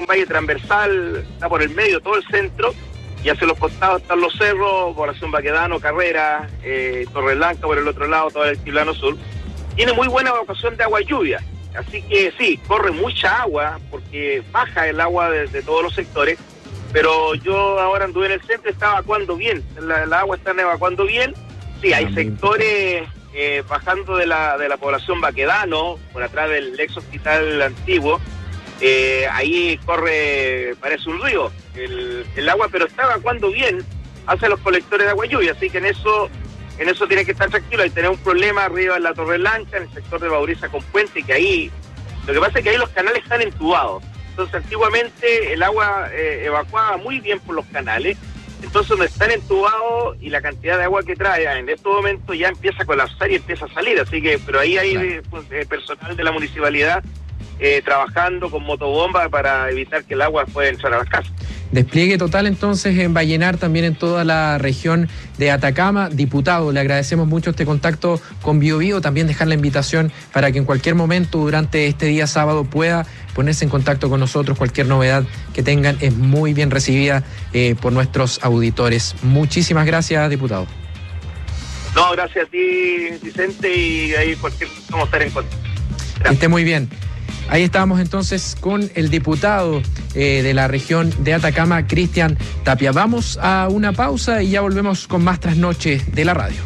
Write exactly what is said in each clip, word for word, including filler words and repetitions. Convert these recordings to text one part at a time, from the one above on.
un valle transversal, está por el medio, todo el centro, y hacia los costados están los cerros, Población Baquedano, Carrera, eh, Torre Blanca por el otro lado, todo el Altiplano Sur. Tiene muy buena evacuación de agua y lluvia, así que sí, corre mucha agua, porque baja el agua de, de todos los sectores, pero yo ahora anduve en el centro y está evacuando bien, la, la agua está evacuando bien. Sí, hay sectores eh, bajando de la, de la Población Baquedano, por atrás del ex hospital antiguo, eh, ahí corre, parece un río, el, el agua, pero está evacuando bien hacia los colectores de agua y lluvia, así que en eso en eso tiene que estar tranquilo. Hay tener un problema arriba en la Torre Blanca, en el sector de Bauriza con Puente, que ahí, lo que pasa es que ahí los canales están entubados, entonces antiguamente el agua eh, evacuaba muy bien por los canales, entonces donde están entubados y la cantidad de agua que trae en estos momentos ya empieza a colapsar y empieza a salir, así que, pero ahí hay claro. pues, eh, personal de la municipalidad eh, trabajando con motobomba para evitar que el agua pueda entrar a las casas. Despliegue total entonces en Vallenar, también en toda la región de Atacama. Diputado, le agradecemos mucho este contacto con Bio Bio, también dejar la invitación para que en cualquier momento durante este día sábado pueda ponerse en contacto con nosotros. Cualquier novedad que tengan es muy bien recibida eh, por nuestros auditores. Muchísimas gracias, diputado. No, gracias a ti, Vicente, y ahí cualquier cosa vamos a estar en contacto. Que esté muy bien. Ahí estábamos entonces con el diputado eh, de la región de Atacama, Cristian Tapia. Vamos a una pausa y ya volvemos con más Trasnoche de la radio.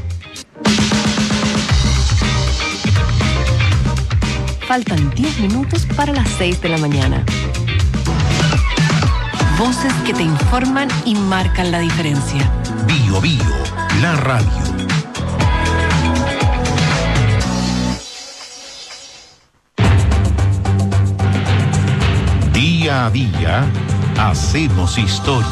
Faltan diez minutos para las seis de la mañana. Voces que te informan y marcan la diferencia. Bio Bio, la radio. Día a día, hacemos historia.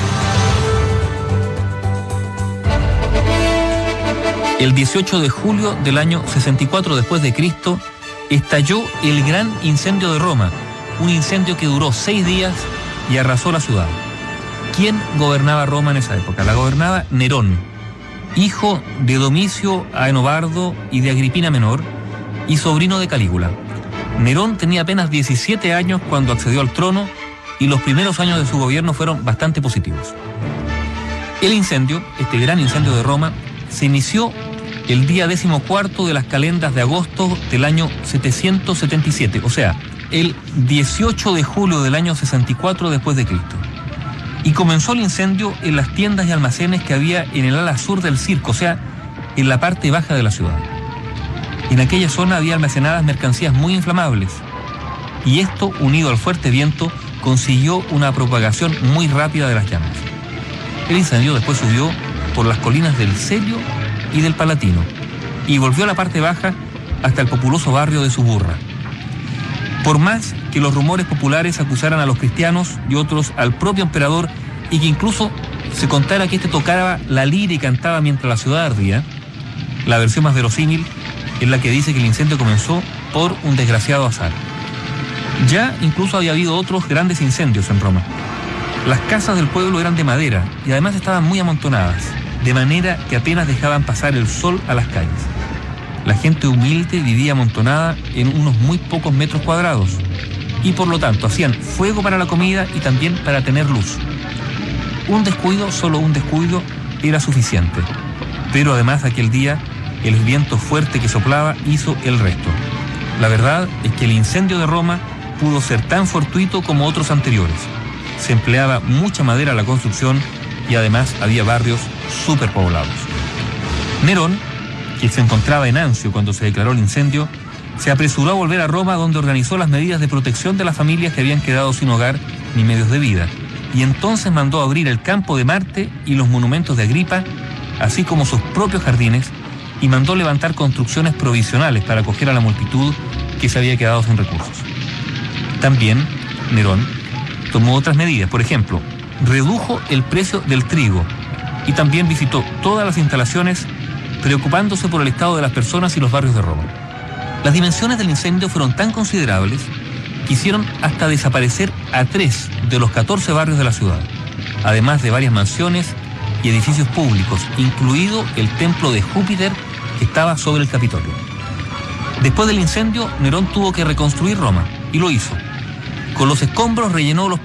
El dieciocho de julio del año sesenta y cuatro después de Cristo estalló el gran incendio de Roma, un incendio que duró seis días y arrasó la ciudad. ¿Quién gobernaba Roma en esa época? La gobernaba Nerón, hijo de Domicio Aenobardo y de Agripina Menor, y sobrino de Calígula. Nerón tenía apenas diecisiete años cuando accedió al trono y los primeros años de su gobierno fueron bastante positivos. El incendio, este gran incendio de Roma, se inició el día decimocuarto de las calendas de agosto del año setecientos setenta y siete, o sea, el dieciocho de julio del año sesenta y cuatro después de Cristo. Y comenzó el incendio en las tiendas y almacenes que había en el ala sur del circo, o sea, en la parte baja de la ciudad. En aquella zona había almacenadas mercancías muy inflamables, y esto, unido al fuerte viento, consiguió una propagación muy rápida de las llamas. El incendio después subió por las colinas del Celio y del Palatino, y volvió a la parte baja hasta el populoso barrio de Suburra. Por más que los rumores populares acusaran a los cristianos y otros al propio emperador, y que incluso se contara que éste tocaba la lira y cantaba mientras la ciudad ardía, la versión más verosímil es la que dice que el incendio comenzó por un desgraciado azar. Ya incluso había habido otros grandes incendios en Roma. Las casas del pueblo eran de madera y además estaban muy amontonadas, de manera que apenas dejaban pasar el sol a las calles. La gente humilde vivía amontonada en unos muy pocos metros cuadrados y por lo tanto hacían fuego para la comida y también para tener luz. Un descuido, solo un descuido, era suficiente. Pero además aquel día el viento fuerte que soplaba hizo el resto. La verdad es que el incendio de Roma pudo ser tan fortuito como otros anteriores. Se empleaba mucha madera a la construcción y además había barrios superpoblados. Nerón, que se encontraba en Anzio cuando se declaró el incendio, se apresuró a volver a Roma, donde organizó las medidas de protección de las familias que habían quedado sin hogar ni medios de vida. Y entonces mandó abrir el campo de Marte y los monumentos de Agripa, así como sus propios jardines, y mandó levantar construcciones provisionales para acoger a la multitud que se había quedado sin recursos. También Nerón tomó otras medidas, por ejemplo, redujo el precio del trigo y también visitó todas las instalaciones preocupándose por el estado de las personas y los barrios de Roma. Las dimensiones del incendio fueron tan considerables que hicieron hasta desaparecer a tres de los catorce barrios de la ciudad, además de varias mansiones y edificios públicos, incluido el templo de Júpiter que estaba sobre el Capitolio. Después del incendio, Nerón tuvo que reconstruir Roma, y lo hizo. Con los escombros rellenó los